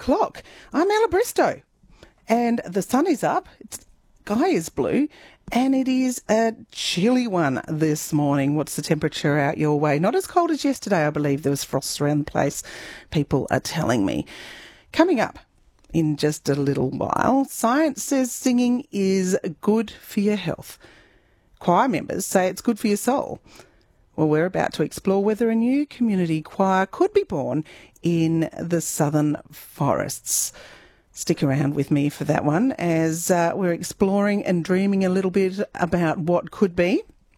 o'clock. I'm Ella Bristow, and the sun is up, sky is blue, and it is a chilly one this morning. What's the temperature out your way? Not as cold as yesterday, I believe. There was frost around the place, people are telling me. Coming up in just a little while, science says singing is good for your health. Choir members say it's good for your soul. Well, we're about to explore whether a new community choir could be born in the Southern Forests. Stick around with me for that one as we're exploring and dreaming a little bit about what could be.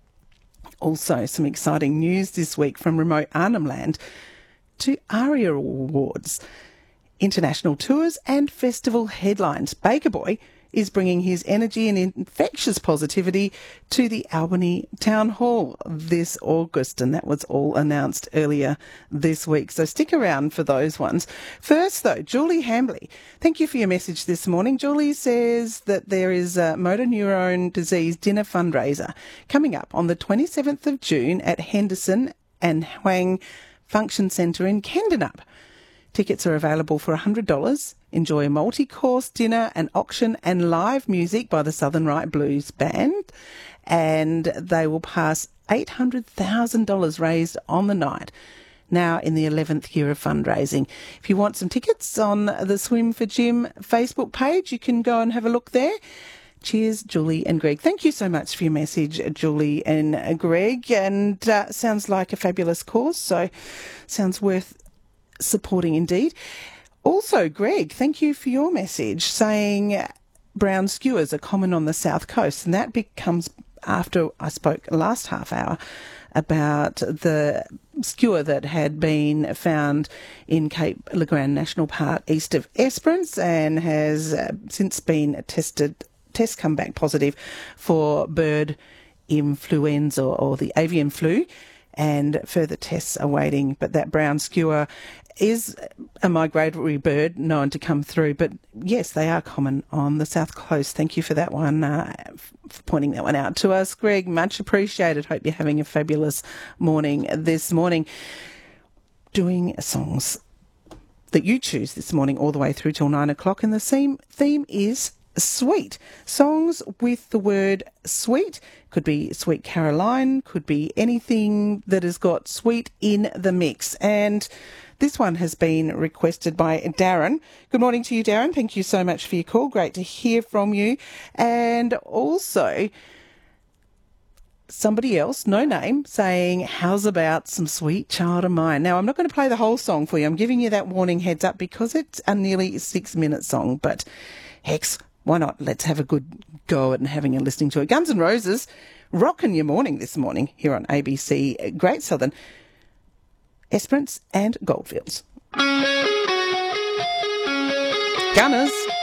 Also, some exciting news this week from remote Arnhem Land to ARIA Awards, international tours and festival headlines. Baker Boy is bringing his energy and infectious positivity to the Albany Town Hall this August, and that was all announced earlier this week. So stick around for those ones. First, though, Julie Hambley, thank you for your message this morning. Julie says that there is a motor neurone disease dinner fundraiser coming up on the 27th of June at Henderson and Huang Function Centre in Kendenup. Tickets are available for $100. Enjoy a multi-course dinner, an auction and live music by the Southern Right Blues Band. And they will pass $800,000 raised on the night. Now in the 11th year of fundraising. If you want some tickets on the Swim for Jim Facebook page, you can go and have a look there. Cheers, Julie and Greg. Thank you so much for your message, Julie and Greg. And sounds like a fabulous cause, so sounds worth supporting indeed. Also, Greg, thank you for your message saying brown skewers are common on the south coast, and that becomes after I spoke last half hour about the skewer that had been found in Cape Le-Grand National Park east of Esperance and has since been tested. Tests come back positive for bird influenza or the avian flu, and further tests are waiting. But that brown skewer is a migratory bird known to come through. But yes, they are common on the south coast. Thank you for that one, for pointing that one out to us, Greg. Much appreciated. Hope you're having a fabulous morning this morning. Doing songs that you choose this morning all the way through till 9 o'clock. And the theme is sweet. Songs with the word sweet. Could be Sweet Caroline, could be anything that has got sweet in the mix. And this one has been requested by Darren. Good morning to you, Darren. Thank you so much for your call. Great to hear from you. And also somebody else, no name, saying, how's about some Sweet Child of Mine? Now, I'm not going to play the whole song for you. I'm giving you that warning heads up because it's a nearly 6-minute song. But hex, why not? Let's have a good go at having a listening to it. Guns N' Roses, rocking your morning this morning here on ABC Great Southern, Esperance and Goldfields. Gunners.